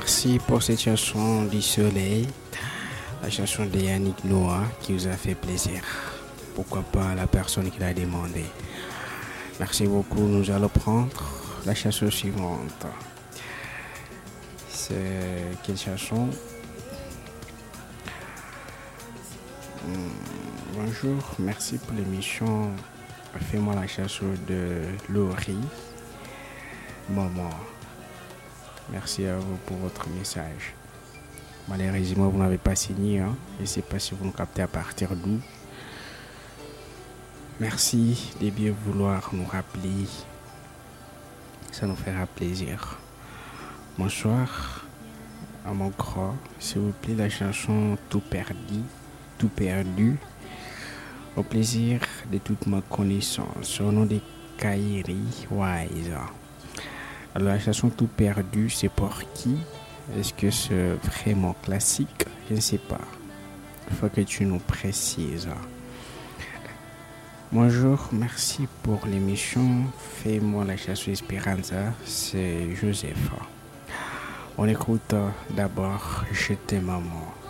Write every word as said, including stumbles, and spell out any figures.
merci pour cette chanson du soleil, la chanson de Yannick Noah qui vous a fait plaisir. Pourquoi pas la personne qui l'a demandé. Merci beaucoup. Nous allons prendre la chanson suivante. C'est quelle chanson? Bonjour, merci pour l'émission. Fais-moi la chanson de Laurie. Maman. Merci à vous pour votre message. Malheureusement, vous n'avez pas signé. Hein? Je ne sais pas si vous nous captez à partir d'où. Merci de bien vouloir nous rappeler. Ça nous fera plaisir. Bonsoir à mon grand. S'il vous plaît, la chanson Tout perdu. Tout perdu. Au plaisir de toute ma connaissance. Au nom de Kairi Wise. Alors la chanson Tout perdu, c'est pour qui? Est-ce que c'est vraiment classique? Je ne sais pas. Il faut que tu nous précises. Bonjour, merci pour l'émission. Fais-moi la chanson Esperanza. C'est Joseph. On écoute d'abord Je t'aime maman.